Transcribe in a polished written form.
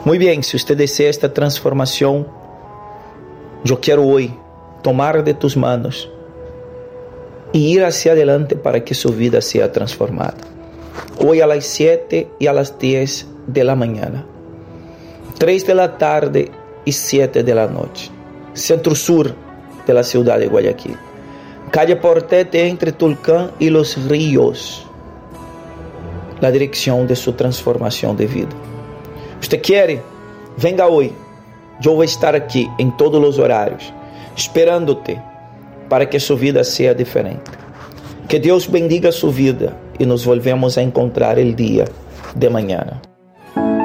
Muy bien, si usted desea esta transformación, yo quiero hoy tomar de tus manos y ir hacia adelante para que su vida sea transformada. Hoy a las 7 y a las 10 de la mañana, 3 de la tarde y 7 de la noche, centro-sur de la ciudad de Guayaquil, calle Portete entre Tulcán y Los Ríos, la dirección de su transformación de vida. ¿Usted quiere? Venga hoy. Yo voy a estar aquí en todos los horarios, esperándote para que su vida sea diferente. Que Dios bendiga su vida y nos volvemos a encontrar el día de mañana.